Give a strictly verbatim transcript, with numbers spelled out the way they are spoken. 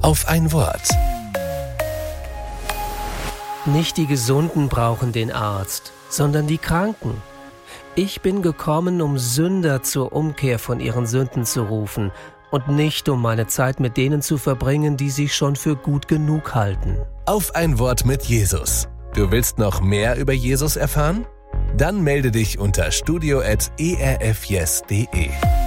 Auf ein Wort. Nicht die Gesunden brauchen den Arzt, sondern die Kranken. Ich bin gekommen, um Sünder zur Umkehr von ihren Sünden zu rufen und nicht, um meine Zeit mit denen zu verbringen, die sich schon für gut genug halten. Auf ein Wort mit Jesus. Du willst noch mehr über Jesus erfahren? Dann melde dich unter studio at e r f yes punkt d e.